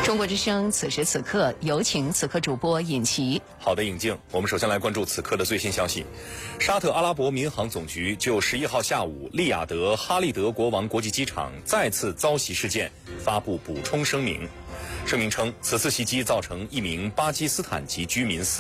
中国之声此时此刻，有请此刻主播尹奇。 好的，尹静，我们首先来关注此刻的最新消息。沙特阿拉伯民航总局就11号下午利雅得哈利德国王国际机场再次遭袭事件发布补充声明。声明称，此次袭击造成1名巴基斯坦籍居民死